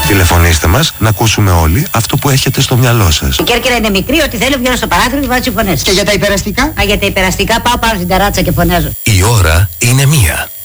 Τηλεφωνήστε μας να ακούσουμε όλοι αυτό που έχετε στο μυαλό σας. Η Κέρκυρα είναι μικρή, ότι θέλω βγαίνω στο παράθυρο και βάζω φωνές. Και για τα υπεραστικά? Για τα υπεραστικά πάω πάνω στην ταράτσα και φωνάζω. Η ώρα είναι 1.